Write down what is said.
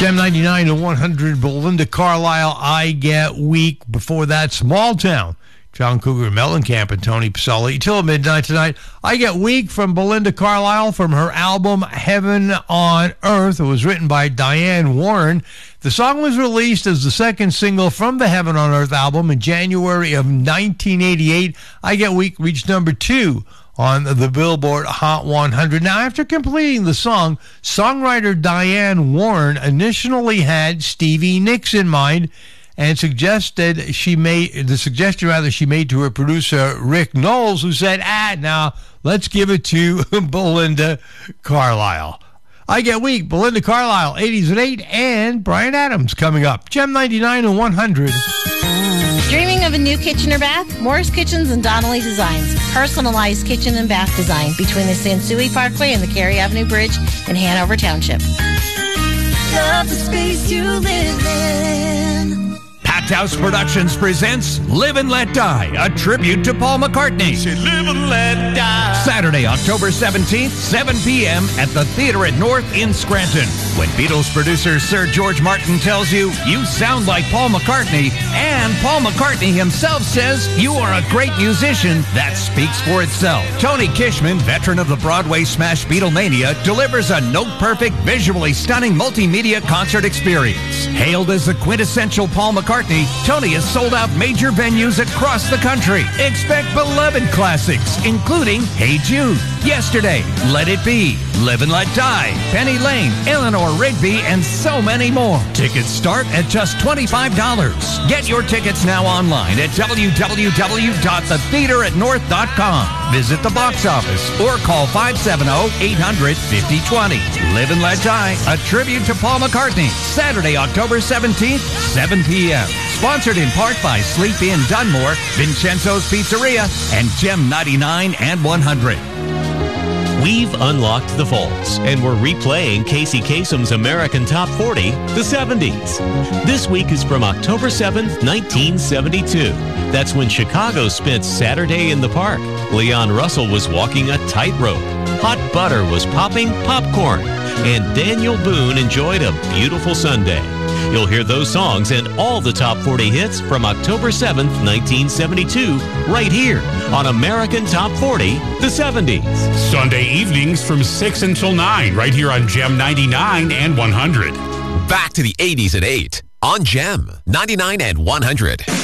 Gem 99 to 100, Belinda Carlisle, I Get Weak. Before that, Small Town, John Cougar Mellencamp and Tony Pasolli. Till midnight tonight, I Get Weak from Belinda Carlisle from her album Heaven on Earth. It was written by Diane Warren. The song was released as the second single from the Heaven on Earth album in January of 1988. I Get Weak reached number 2 on the Billboard Hot 100. Now, after completing the song, songwriter Diane Warren initially had Stevie Nicks in mind and suggested she made to her producer Rick Knowles, who said, now let's give it to Belinda Carlisle. I Get Weak, Belinda Carlisle, 80s at 8, and Bryan Adams coming up. Gem 99 and 100. Dreaming of a new kitchen or bath? Morris Kitchens and Donnelly Designs. Personalized kitchen and bath design between the Sansui Parkway and the Cary Avenue Bridge in Hanover Township. Love the space you live in. Packed House Productions presents Live and Let Die, a tribute to Paul McCartney. Say live and let die. Saturday, October 17th, 7 p.m. at the Theater at North in Scranton. When Beatles producer Sir George Martin tells you sound like Paul McCartney, and Paul McCartney himself says you are a great musician, that speaks for itself. Tony Kishman, veteran of the Broadway smash Beatlemania, delivers a note-perfect, visually stunning multimedia concert experience. Hailed as the quintessential Paul McCartney, Tony has sold out major venues across the country. Expect beloved classics, including Hey Jude, Yesterday, Let It Be, Live and Let Die, Penny Lane, Eleanor Rigby, and so many more. Tickets start at just $25. Get your tickets now online at www.thetheateratnorth.com. Visit the box office or call 570-800-5020. Live and Let Die, a tribute to Paul McCartney. Saturday, October 17th, 7 p.m. Sponsored in part by Sleep Inn Dunmore, Vincenzo's Pizzeria, and Gem 99 and 100. We've unlocked the vaults, and we're replaying Casey Kasem's American Top 40, the 70s. This week is from October 7th, 1972. That's when Chicago spent Saturday in the park. Leon Russell was walking a tightrope. Hot butter was popping popcorn. And Daniel Boone enjoyed a beautiful Sunday. You'll hear those songs and all the top 40 hits from October 7th, 1972, right here on American Top 40, the 70s. Sunday evenings from 6 until 9, right here on Gem 99 and 100. Back to the 80s at 8 on Gem 99 and 100.